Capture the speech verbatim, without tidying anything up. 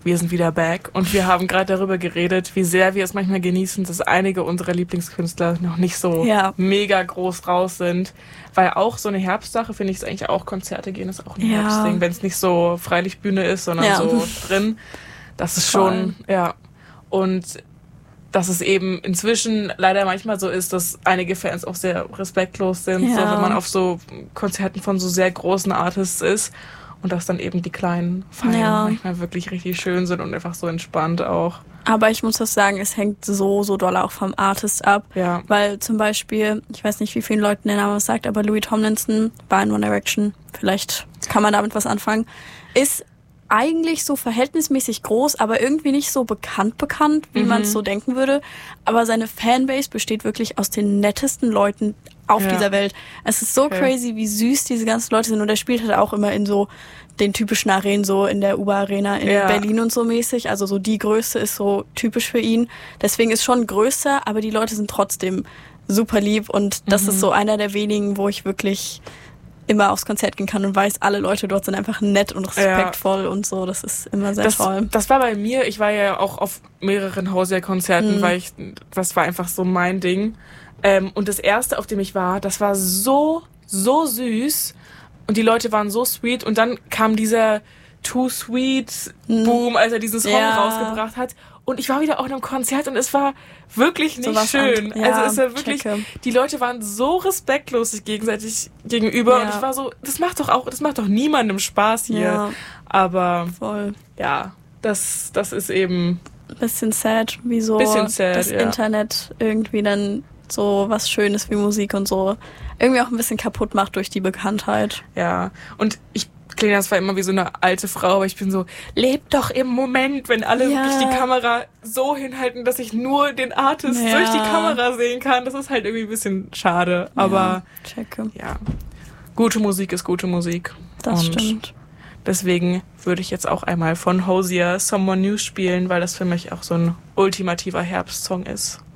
wir sind wieder back und wir haben gerade darüber geredet, wie sehr wir es manchmal genießen, dass einige unserer Lieblingskünstler noch nicht so ja. mega groß raus sind. Weil auch so eine Herbstsache, finde ich es eigentlich auch, Konzerte gehen ist auch ein Ja. Herbstding, wenn es nicht so Freilichtbühne ist, sondern Ja. so drin. Das ist Voll. schon, ja. Und dass es eben inzwischen leider manchmal so ist, dass einige Fans auch sehr respektlos sind, Ja. so wenn man auf so Konzerten von so sehr großen Artists ist und dass dann eben die kleinen Feiern Ja. manchmal wirklich richtig schön sind und einfach so entspannt auch. Aber ich muss das sagen, es hängt so, so doll auch vom Artist ab. Ja. Weil zum Beispiel, ich weiß nicht, wie vielen Leuten der Name was sagt, aber Louis Tomlinson war in One Direction, vielleicht kann man damit was anfangen, ist eigentlich so verhältnismäßig groß, aber irgendwie nicht so bekannt bekannt, wie Mhm. man es so denken würde. Aber seine Fanbase besteht wirklich aus den nettesten Leuten auf Ja. dieser Welt. Es ist so Okay. crazy, wie süß diese ganzen Leute sind. Und er spielt halt auch immer in so den typischen Arenen, so in der U B A Arena in Ja. Berlin und so mäßig. Also so die Größe ist so typisch für ihn. Deswegen ist schon größer, aber die Leute sind trotzdem super lieb. Und das Mhm. ist so einer der wenigen, wo ich wirklich immer aufs Konzert gehen kann und weiß, alle Leute dort sind einfach nett und respektvoll und so. Das ist immer sehr Das, toll. das war bei mir, ich war ja auch auf mehreren Hausjahr-Konzerten, Mhm. weil ich, das war einfach so mein Ding. Ähm, und das erste, auf dem ich war, das war so, so süß und die Leute waren so sweet und dann kam dieser Too Sweet Boom, als er diesen Song Ja. rausgebracht hat. Und ich war wieder auch in einem Konzert und es war wirklich nicht So was schön. an- ja, also es war wirklich, checke. die Leute waren so respektlos sich gegenseitig gegenüber Ja. und ich war so, das macht doch auch, das macht doch niemandem Spaß hier. Ja. Aber Voll. ja, das, das ist eben, Bisschen sad, wie so Bisschen sad, das ja. Internet irgendwie dann so was Schönes wie Musik und so irgendwie auch ein bisschen kaputt macht durch die Bekanntheit. ja. Und ich klinge das zwar immer wie so eine alte Frau, aber ich bin so, lebt doch im Moment, wenn alle Ja. wirklich die Kamera so hinhalten, dass ich nur den Artist Ja. durch die Kamera sehen kann. Das ist halt irgendwie ein bisschen schade. Aber ja, checke. ja, gute Musik ist gute Musik. Das Und stimmt. deswegen würde ich jetzt auch einmal von Hozier Someone New spielen, weil das für mich auch so ein ultimativer Herbstsong ist.